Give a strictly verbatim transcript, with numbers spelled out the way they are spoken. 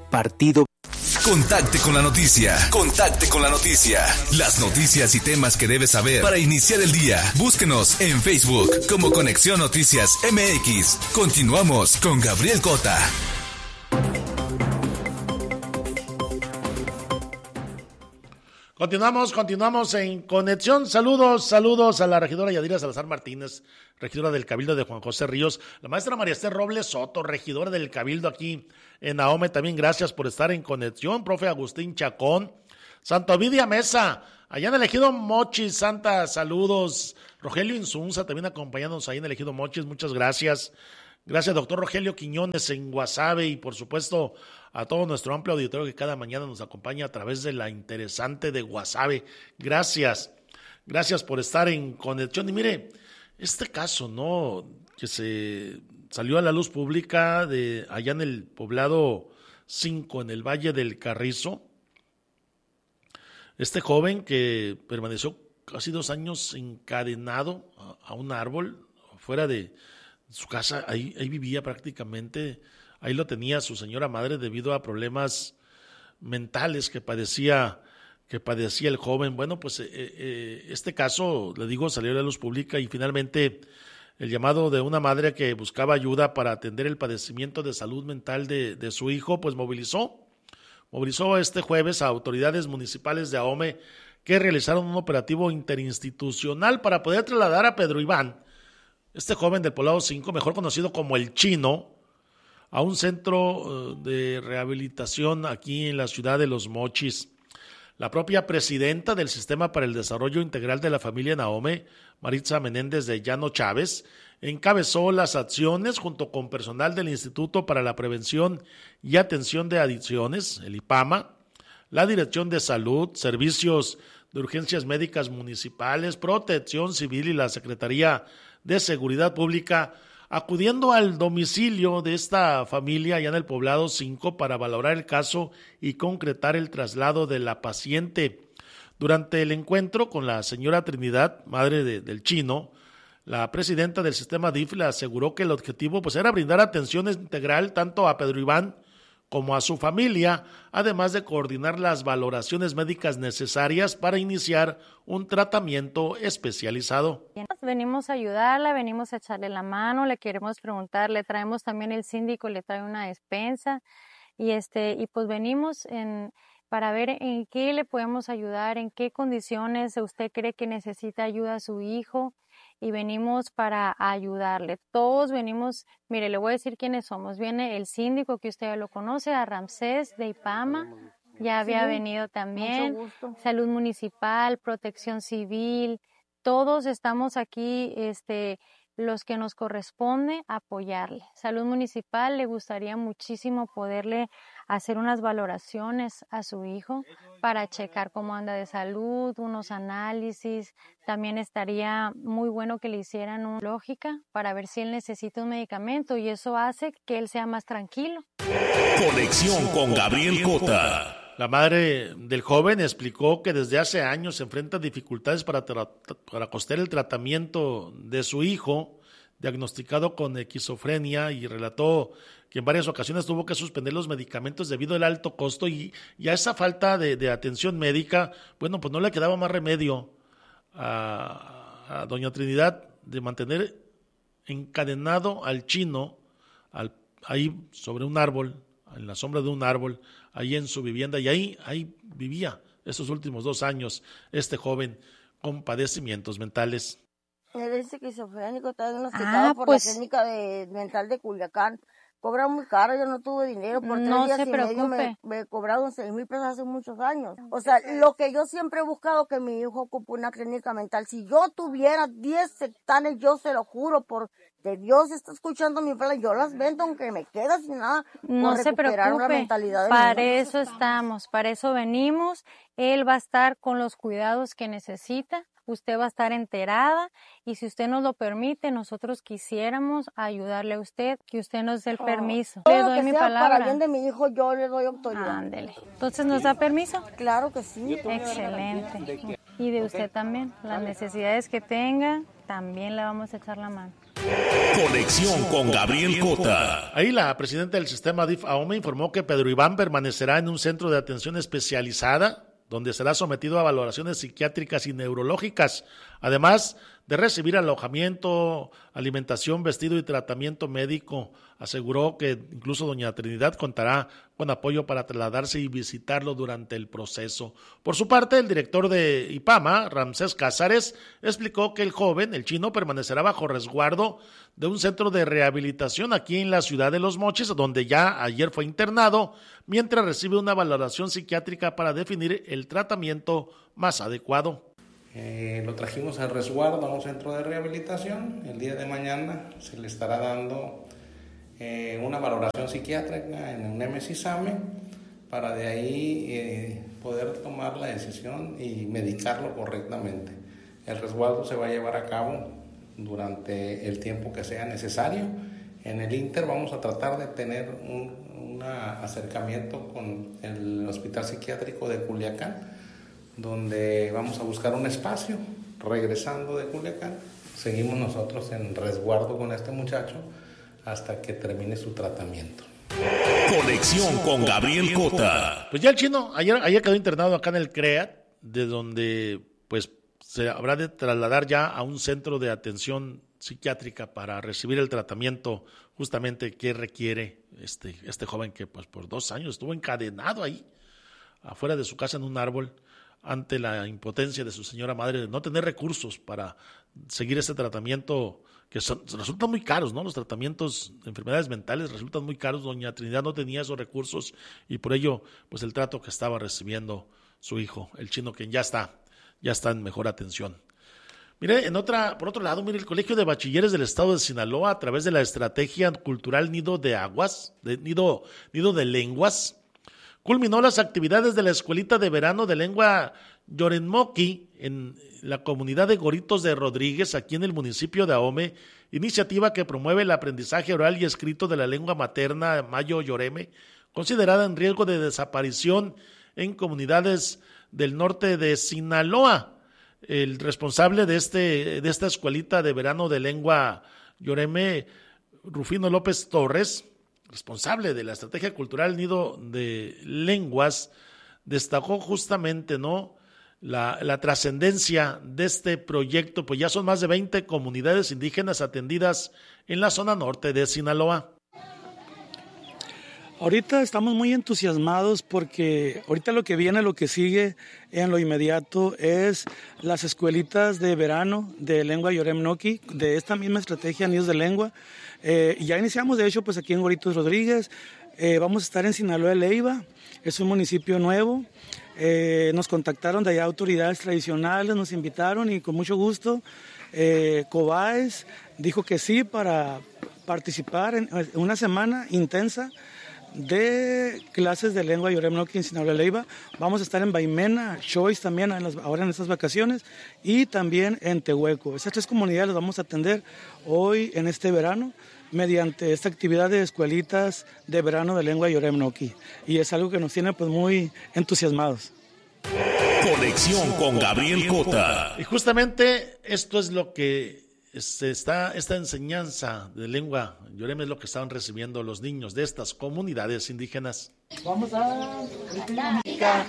Partido. Contacte con la noticia. Contacte con la noticia. Las noticias y temas que debes saber para iniciar el día. Búsquenos en Facebook como Conexión Noticias M X. Continuamos con Gabriel Cota. Continuamos, continuamos en Conexión. Saludos, saludos a la regidora Yadira Salazar Martínez, regidora del Cabildo de Juan José Ríos, la maestra María Esther Robles Soto, regidora del Cabildo aquí en Ahome, también gracias por estar en conexión, profe Agustín Chacón, Santo Ovidia Mesa, allá en el Ejido Mochis, Santa, saludos, Rogelio Insunza también acompañándonos ahí en el Ejido Mochis, muchas gracias. Gracias, doctor Rogelio Quiñones en Guasave y, por supuesto, a todo nuestro amplio auditorio que cada mañana nos acompaña a través de la interesante de Guasave. Gracias, gracias por estar en conexión. Y mire, este caso, ¿no?, que se salió a la luz pública de allá en el poblado cinco, en el Valle del Carrizo. Este joven que permaneció casi dos años encadenado a, a un árbol fuera de su casa, ahí, ahí vivía prácticamente, ahí lo tenía su señora madre debido a problemas mentales que padecía, que padecía el joven. Bueno, pues eh, eh, este caso, le digo, salió a la luz pública y finalmente el llamado de una madre que buscaba ayuda para atender el padecimiento de salud mental de, de su hijo, pues movilizó, movilizó este jueves a autoridades municipales de Ahome que realizaron un operativo interinstitucional para poder trasladar a Pedro Iván, este joven del poblado cinco, mejor conocido como El Chino, a un centro de rehabilitación aquí en la ciudad de Los Mochis. La propia presidenta del Sistema para el Desarrollo Integral de la Familia en Ahome, Maritza Menéndez de Llano Chávez, encabezó las acciones junto con personal del Instituto para la Prevención y Atención de Adicciones, el IPAMA, la Dirección de Salud, Servicios de Urgencias Médicas Municipales, Protección Civil y la Secretaría de Seguridad Pública, acudiendo al domicilio de esta familia allá en el poblado cinco para valorar el caso y concretar el traslado de la paciente. Durante el encuentro con la señora Trinidad, madre de, del Chino, la presidenta del sistema D I F le aseguró que el objetivo pues, era brindar atención integral tanto a Pedro Iván como a su familia, además de coordinar las valoraciones médicas necesarias para iniciar un tratamiento especializado. Venimos a ayudarla, venimos a echarle la mano, le queremos preguntar, le traemos también el síndico, le trae una despensa y este y pues venimos en para ver en qué le podemos ayudar, en qué condiciones usted cree que necesita ayuda a su hijo. Y venimos para ayudarle. Todos venimos, mire, le voy a decir quiénes somos. Viene el síndico, que usted ya lo conoce, a Ramsés de IPAMA, ya había sí, venido también. Salud Municipal, Protección Civil, todos estamos aquí, este, los que nos corresponde apoyarle. Salud Municipal le gustaría muchísimo poderle hacer unas valoraciones a su hijo para checar cómo anda de salud, unos análisis. También estaría muy bueno que le hicieran una lógica para ver si él necesita un medicamento y eso hace que él sea más tranquilo. Conexión con Gabriel Cota. La madre del joven explicó que desde hace años se enfrenta a dificultades para, tra- para costear el tratamiento de su hijo, diagnosticado con esquizofrenia, y relató que en varias ocasiones tuvo que suspender los medicamentos debido al alto costo y, y a esa falta de, de atención médica. Bueno, pues no le quedaba más remedio a, a doña Trinidad de mantener encadenado al Chino al, ahí sobre un árbol, en la sombra de un árbol, ahí en su vivienda, y ahí, ahí vivía esos últimos dos años este joven con padecimientos mentales. Él es esquizofrénico, está diagnosticado ah, por pues, la clínica de, mental de Culiacán. Cobra muy caro, yo no tuve dinero, por tres no días se y preocupe. medio me, me cobraron seis mil pesos hace muchos años. O sea, lo que yo siempre he buscado, que mi hijo ocupe una clínica mental. Si yo tuviera diez hectáreas, yo se lo juro, por que Dios está escuchando mi palabra, yo las vendo aunque me quede sin nada. No se preocupe, para eso estamos, para eso venimos. Él va a estar con los cuidados que necesita. Usted va a estar enterada y si usted nos lo permite, nosotros quisiéramos ayudarle a usted, que usted nos dé el permiso. Oh, le doy mi palabra. Para bien de mi hijo, yo le doy autoridad. Ándele. Entonces, ¿nos da permiso? Claro que sí. Excelente. Y de usted también. Las necesidades que tenga, también le vamos a echar la mano. Conexión con Gabriel Cota. Ahí la presidenta del sistema D I F AOME informó que Pedro Iván permanecerá en un centro de atención especializada donde será sometido a valoraciones psiquiátricas y neurológicas, además de recibir alojamiento, alimentación, vestido y tratamiento médico. Aseguró que incluso doña Trinidad contará con apoyo para trasladarse y visitarlo durante el proceso. Por su parte, el director de IPAMA, Ramsés Cázares, explicó que el joven, el chino, permanecerá bajo resguardo de un centro de rehabilitación aquí en la ciudad de Los Mochis, donde ya ayer fue internado, mientras recibe una valoración psiquiátrica para definir el tratamiento más adecuado. Eh, lo trajimos al resguardo a un centro de rehabilitación. El día de mañana se le estará dando eh, una valoración psiquiátrica en un M S I S A M E para de ahí eh, poder tomar la decisión y medicarlo correctamente. El resguardo se va a llevar a cabo durante el tiempo que sea necesario. En el Inter vamos a tratar de tener un un acercamiento con el Hospital Psiquiátrico de Culiacán, donde vamos a buscar un espacio. Regresando de Culiacán, seguimos nosotros en resguardo con este muchacho hasta que termine su tratamiento. Conexión con Gabriel Cota. Pues ya el chino ayer, ayer quedó internado acá en el CREAT, de donde pues se habrá de trasladar ya a un centro de atención psiquiátrica para recibir el tratamiento justamente que requiere este, este joven que pues por dos años estuvo encadenado ahí, afuera de su casa en un árbol, ante la impotencia de su señora madre de no tener recursos para seguir ese tratamiento que son, resultan muy caros, ¿no? Los tratamientos de enfermedades mentales resultan muy caros. Doña Trinidad no tenía esos recursos y por ello, pues el trato que estaba recibiendo su hijo, el chino, quien ya está, ya está en mejor atención. Mire, en otra, por otro lado, mire, el Colegio de Bachilleres del Estado de Sinaloa, a través de la estrategia cultural Nido de Aguas, de Nido, Nido de Lenguas, culminó las actividades de la Escuelita de Verano de Lengua Yorenmoqui en la comunidad de Goritos de Rodríguez, aquí en el municipio de Ahome, iniciativa que promueve el aprendizaje oral y escrito de la lengua materna mayo yoreme, considerada en riesgo de desaparición en comunidades del norte de Sinaloa. El responsable de este de esta escuelita de verano de lengua yoreme, Rufino López Torres, responsable de la estrategia cultural Nido de Lenguas, destacó justamente, ¿no?, la, la trascendencia de este proyecto, pues ya son más de veinte comunidades indígenas atendidas en la zona norte de Sinaloa. Ahorita estamos muy entusiasmados porque ahorita lo que viene, lo que sigue en lo inmediato es las escuelitas de verano de lengua Yoremnoki, de esta misma estrategia Nidos de Lengua. Eh, ya iniciamos, de hecho, pues aquí en Goritos Rodríguez. Eh, vamos a estar en Sinaloa de Leiva, es un municipio nuevo. Eh, nos contactaron de allá autoridades tradicionales, nos invitaron y con mucho gusto. Eh, Cobaes dijo que sí para participar en una semana intensa de clases de lengua Yoremnoki en Sinaloa de Leiva. Vamos a estar en Baimena, Choice también en las, ahora en estas vacaciones, y también en Tehueco. Esas tres comunidades las vamos a atender hoy en este verano mediante esta actividad de escuelitas de verano de lengua Yoremnoki, y es algo que nos tiene pues muy entusiasmados. Conexión con Gabriel Cota. Y justamente esto es lo que se está, esta enseñanza de lengua yoreme es lo que estaban recibiendo los niños de estas comunidades indígenas. Vamos a